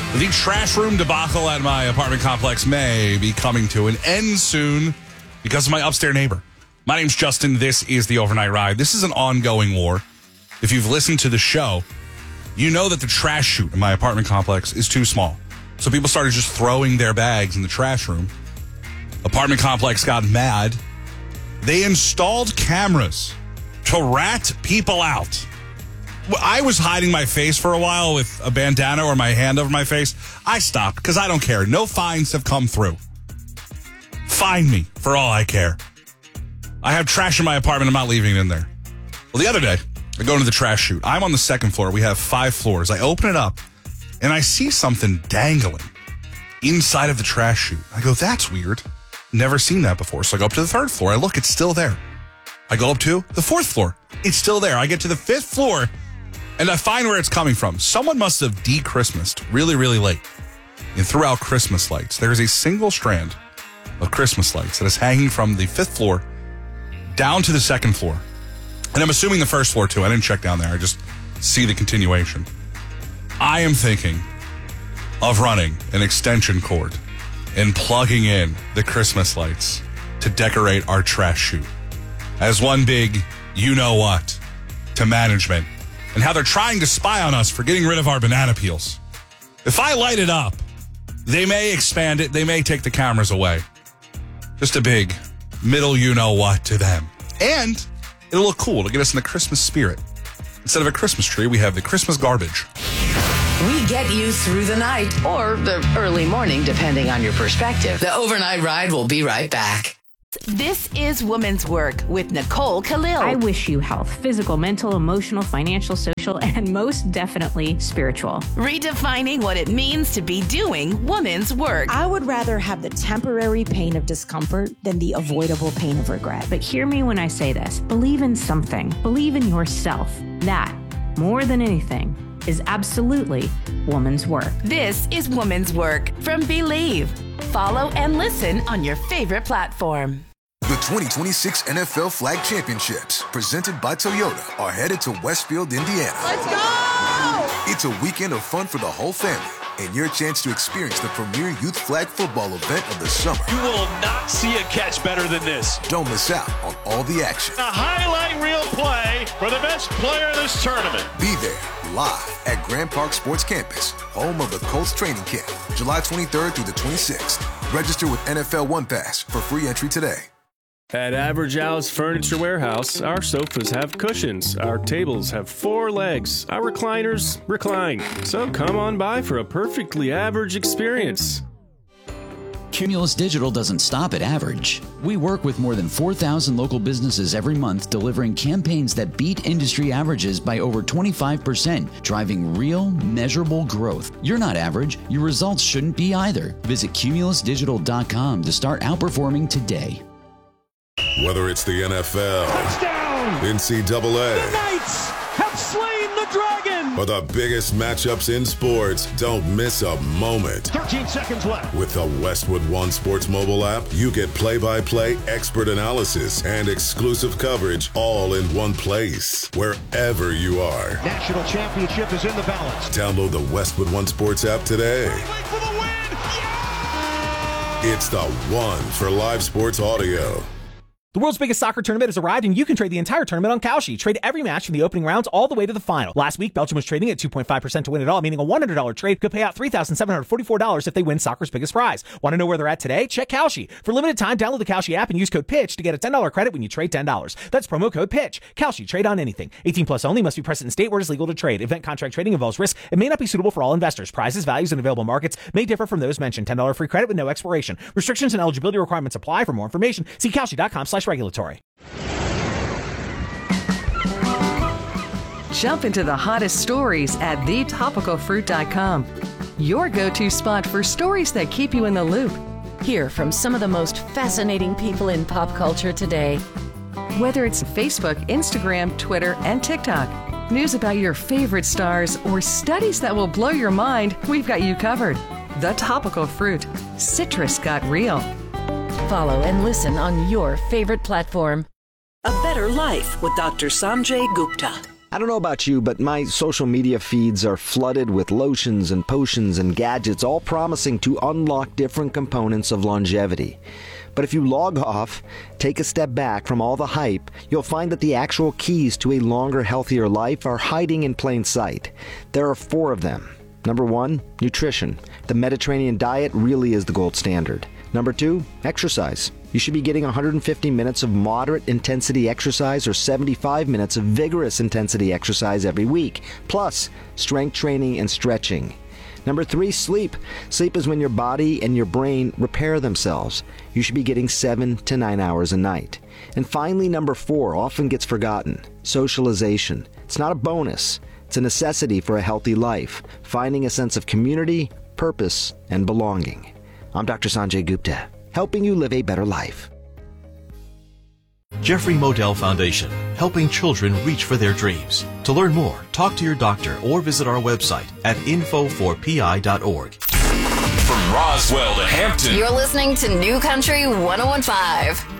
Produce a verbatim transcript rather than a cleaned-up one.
The trash room debacle at my apartment complex may be coming to an end soon because of my upstairs neighbor. My name's Justin. This is the Overnight Ride. This is an ongoing war. If you've listened to the show, you know that the trash chute in my apartment complex is too small. So people started just throwing their bags in the trash room. Apartment complex got mad. They installed cameras to rat people out. I was hiding my face for a while with a bandana or my hand over my face. I stopped because I don't care. No fines have come through. Fine me for all I care. I have trash in my apartment. I'm not leaving it in there. Well, the other day, I go into the trash chute. I'm on the second floor. We have five floors. I open it up, and I see something dangling inside of the trash chute. I go, that's weird. Never seen that before. So I go up to the third floor. I look, it's still there. I go up to the fourth floor. It's still there. I get to the fifth floor, and I find where it's coming from. Someone must have de-Christmased really, really late and threw out Christmas lights. There is a single strand of Christmas lights that is hanging from the fifth floor down to the second floor. And I'm assuming the first floor, too. I didn't check down there. I just see the continuation. I am thinking of running an extension cord and plugging in the Christmas lights to decorate our trash chute as one big you-know-what to management and how they're trying to spy on us for getting rid of our banana peels. If I light it up, they may expand it. They may take the cameras away. Just a big middle you-know-what to them. And it'll look cool to get us in the Christmas spirit. Instead of a Christmas tree, we have the Christmas garbage. We get you through the night or the early morning, depending on your perspective. The Overnight Ride will be right back. This is Woman's Work with Nicole Khalil. I wish you health, physical, mental, emotional, financial, social, and most definitely spiritual. Redefining what it means to be doing woman's work. I would rather have the temporary pain of discomfort than the avoidable pain of regret. But hear me when I say this. Believe in something. Believe in yourself. That, more than anything, is absolutely woman's work. This is Woman's Work from Believe. Follow and listen on your favorite platform. The twenty twenty-six N F L Flag Championships, presented by Toyota, are headed to Westfield, Indiana. Let's go! It's a weekend of fun for the whole family and your chance to experience the premier youth flag football event of the summer. You will not see a catch better than this. Don't miss out on all the action. A highlight reel play for the best player of this tournament. Be there live at Grand Park Sports Campus, home of the Colts training camp, July twenty-third through the twenty-sixth. Register with N F L One Pass for free entry today. At Average Al's Furniture Warehouse, our sofas have cushions, our tables have four legs, our recliners recline. So come on by for a perfectly average experience. Cumulus Digital doesn't stop at average. We work with more than four thousand local businesses every month, delivering campaigns that beat industry averages by over twenty-five percent, driving real, measurable growth. You're not average. Your results shouldn't be either. Visit cumulus digital dot com to start outperforming today. Whether it's the N F L, touchdown, N C double A, the Knights have slain the dragon, or the biggest matchups in sports, don't miss a moment. thirteen seconds left. With the Westwood One Sports mobile app, you get play-by-play expert analysis and exclusive coverage all in one place, wherever you are. National championship is in the balance. Download the Westwood One Sports app today. For the win. Yeah! It's the one for live sports audio. The world's biggest soccer tournament has arrived, and you can trade the entire tournament on Kalshi. Trade every match from the opening rounds all the way to the final. Last week, Belgium was trading at two point five percent to win it all, meaning a one hundred dollars trade could pay out three thousand seven hundred forty-four dollars if they win soccer's biggest prize. Want to know where they're at today? Check Kalshi. For limited time, download the Kalshi app and use code PITCH to get a ten dollars credit when you trade ten dollars. That's promo code PITCH. Kalshi. Trade on anything. eighteen plus only. Must be present in state where it is legal to trade. Event contract trading involves risk. It may not be suitable for all investors. Prizes, values, and available markets may differ from those mentioned. ten dollars free credit with no expiration. Restrictions and eligibility requirements apply. For more information, see kalshi dot com slash regulatory. Jump into the hottest stories at the topical fruit dot com. Your go-to spot for stories that keep you in the loop. Hear from some of the most fascinating people in pop culture today. Whether it's Facebook, Instagram, Twitter, and TikTok, news about your favorite stars, or studies that will blow your mind, we've got you covered. The Topical Fruit. Citrus got real. Follow and listen on your favorite platform. A Better Life with Doctor Sanjay Gupta. I don't know about you, but my social media feeds are flooded with lotions and potions and gadgets, all promising to unlock different components of longevity. But if you log off, take a step back from all the hype, you'll find that the actual keys to a longer, healthier life are hiding in plain sight. There are four of them. Number one, nutrition. The Mediterranean diet really is the gold standard. Number two, exercise. You should be getting one hundred fifty minutes of moderate intensity exercise or seventy-five minutes of vigorous intensity exercise every week, plus strength training and stretching. Number three, sleep. Sleep is when your body and your brain repair themselves. You should be getting seven to nine hours a night. And finally, number four, often gets forgotten, socialization. It's not a bonus. It's a necessity for a healthy life, finding a sense of community, purpose, and belonging. I'm Doctor Sanjay Gupta, helping you live a better life. Jeffrey Modell Foundation, helping children reach for their dreams. To learn more, talk to your doctor or visit our website at info four p i dot org. From Roswell to Hampton, you're listening to New Country one oh one point five.